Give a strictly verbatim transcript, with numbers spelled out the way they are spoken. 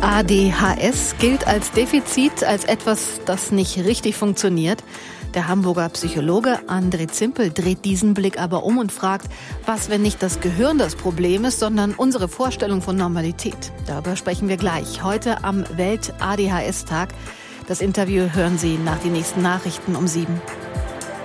A D H S gilt als Defizit, als etwas, das nicht richtig funktioniert. Der Hamburger Psychologe André Zimpel dreht diesen Blick aber um und fragt, was, wenn nicht das Gehirn das Problem ist, sondern unsere Vorstellung von Normalität. Darüber sprechen wir gleich, heute am Welt-A D H S-Tag. Das Interview hören Sie nach den nächsten Nachrichten um sieben.